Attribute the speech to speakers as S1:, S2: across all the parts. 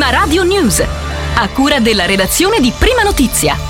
S1: Prima Radio News, a cura della redazione di Prima Notizia.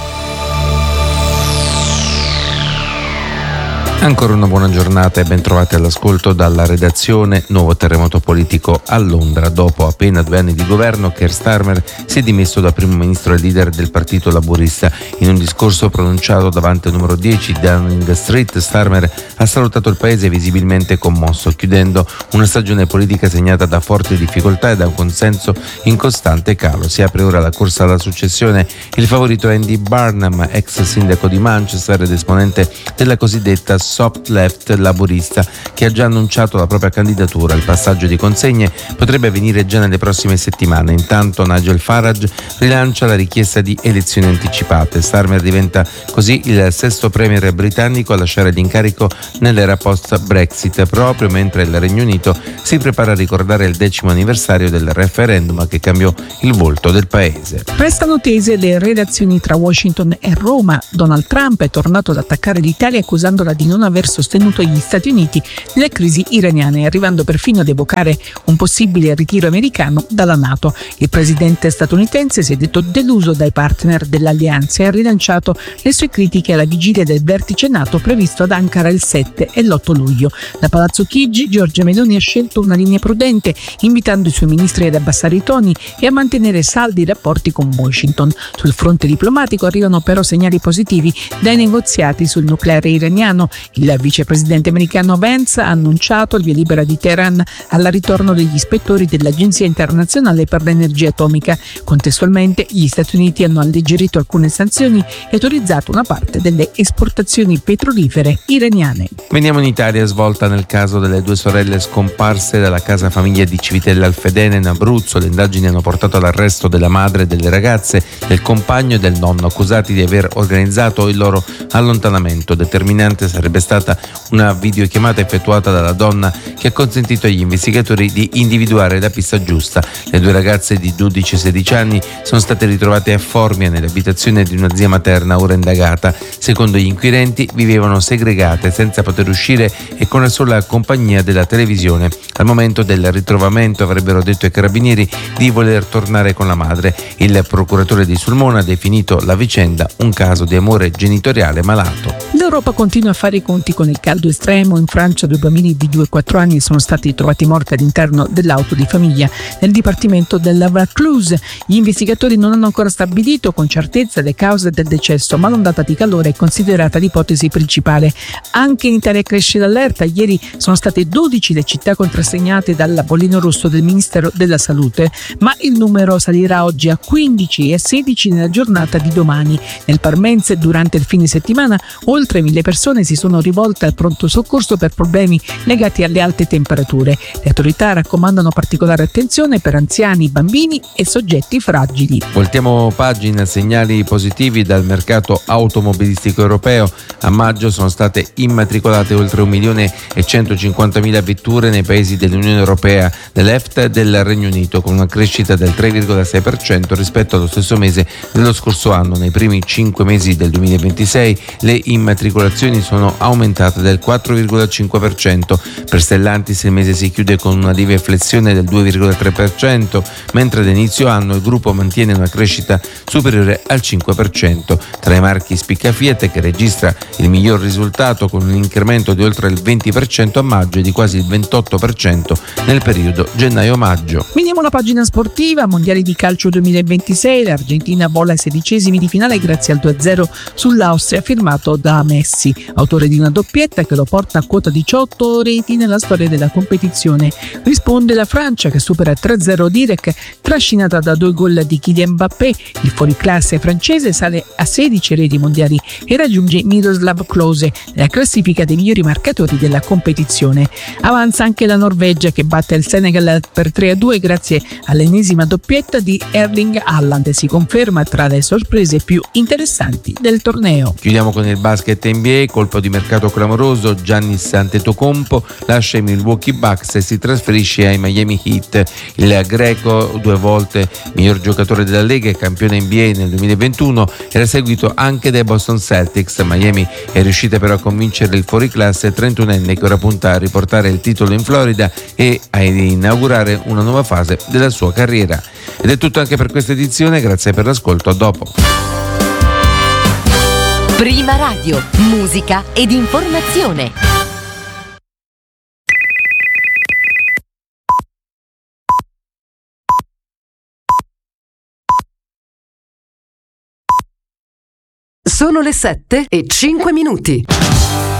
S2: Ancora una buona giornata e ben trovati all'ascolto dalla redazione. Nuovo terremoto politico a Londra. Dopo appena 2 anni di governo, Keir Starmer si è dimesso da primo ministro e leader del partito laburista. In un discorso pronunciato davanti al numero 10 Downing Street, Starmer ha salutato il paese visibilmente commosso, chiudendo una stagione politica segnata da forti difficoltà e da un consenso in costante calo. Si apre ora la corsa alla successione. Il favorito è Andy Burnham, ex sindaco di Manchester ed esponente della cosiddetta soft left laburista, che ha già annunciato la propria candidatura. Il passaggio di consegne potrebbe avvenire già nelle prossime settimane. Intanto Nigel Farage rilancia la richiesta di elezioni anticipate. Starmer diventa così il sesto premier britannico a lasciare l'incarico nell'era post-Brexit, proprio mentre il Regno Unito si prepara a ricordare il 10° anniversario del referendum che cambiò il volto del paese.
S3: Restano tese le relazioni tra Washington e Roma. Donald Trump è tornato ad attaccare l'Italia accusandola di non aver sostenuto gli Stati Uniti nelle crisi iraniane, arrivando perfino ad evocare un possibile ritiro americano dalla NATO. Il presidente statunitense si è detto deluso dai partner dell'alleanza e ha rilanciato le sue critiche alla vigilia del vertice NATO previsto ad Ankara il 7 e l'8 luglio. Da Palazzo Chigi, Giorgia Meloni ha scelto una linea prudente, invitando i suoi ministri ad abbassare i toni e a mantenere saldi i rapporti con Washington. Sul fronte diplomatico arrivano però segnali positivi dai negoziati sul nucleare iraniano. Il vicepresidente americano Vance ha annunciato il via libera di Teheran al ritorno degli ispettori dell'Agenzia internazionale per l'energia atomica. Contestualmente gli Stati Uniti hanno alleggerito alcune sanzioni e autorizzato una parte delle esportazioni petrolifere iraniane.
S2: Veniamo in Italia, svolta nel caso delle 2 sorelle scomparse dalla casa famiglia di Civitella Alfedene in Abruzzo. Le indagini hanno portato all'arresto della madre delle ragazze, del compagno e del nonno, accusati di aver organizzato il loro allontanamento. Determinante sarebbe stata una videochiamata effettuata dalla donna che ha consentito agli investigatori di individuare la pista giusta. Le 2 ragazze di 12 e 16 anni sono state ritrovate a Formia, nell'abitazione di una zia materna ora indagata. Secondo gli inquirenti vivevano segregate, senza poter uscire e con la sola compagnia della televisione. Al momento del ritrovamento avrebbero detto ai carabinieri di voler tornare con la madre. Il procuratore di Sulmona ha definito la vicenda un caso di amore genitoriale malato.
S3: L'Europa continua a fare i conti con il caldo estremo. In Francia 2 bambini di 2 e 4 anni sono stati trovati morti all'interno dell'auto di famiglia nel dipartimento della Vaucluse. Gli investigatori non hanno ancora stabilito con certezza le cause del decesso, ma l'ondata di calore è considerata l'ipotesi principale. Anche in Italia cresce l'allerta. Ieri sono state 12 le città contrassegnate dal bollino rosso del Ministero della Salute, ma il numero salirà oggi a 15 e a 16 nella giornata di domani. Nel Parmense durante il fine settimana oltre 1000 persone si sono rivolte al pronto soccorso per problemi legati alle alte temperature. Le autorità raccomandano particolare attenzione per anziani, bambini e soggetti fragili.
S2: Voltiamo pagina. Segnali positivi dal mercato automobilistico europeo. A maggio sono state immatricolate oltre 1.150.000 vetture nei paesi dell'Unione Europea, dell'EFTA e del Regno Unito, con una crescita del 3,6% rispetto allo stesso mese dello scorso anno. Nei primi 5 mesi del 2026 le immatricolazioni sono aumentate del 4,5%. Per Stellantis il mese si chiude con una lieve flessione del 2,3%, mentre ad inizio anno il gruppo mantiene una crescita superiore al 5%. Tra i marchi spicca Fiat, che registra il miglior risultato con un incremento di oltre il 20% a maggio e di quasi il 28% nel periodo gennaio-maggio.
S3: Veniamo alla pagina sportiva. Mondiali di calcio 2026, l'Argentina vola ai 16esimi di finale grazie al 2-0 sull'Austria firmato da Messi, autore di una doppietta che lo porta a quota 18 reti nella storia della competizione. Risponde la Francia, che supera 3-0 Direk, trascinata da 2 gol di Kylian Mbappé. Il fuoriclasse francese sale a 16 reti mondiali e raggiunge Miroslav Klose nella classifica dei migliori marcatori della competizione. Avanza anche la Norvegia, che batte il Senegal per 3-2 grazie all'ennesima doppietta di Erling Haaland e si conferma tra le sorprese più interessanti del torneo.
S2: Chiudiamo con il basket NBA. Colpo di mercato mercato clamoroso, Giannis Antetokounmpo lascia i Milwaukee Bucks e si trasferisce ai Miami Heat. Il greco, 2 volte miglior giocatore della Lega e campione NBA nel 2021, era seguito anche dai Boston Celtics. Miami è riuscita però a convincere il fuoriclasse 31enne che ora punta a riportare il titolo in Florida e a inaugurare una nuova fase della sua carriera. Ed è tutto anche per questa edizione, grazie per l'ascolto, a dopo.
S1: Prima Radio, musica ed informazione.
S4: Sono le 7:05.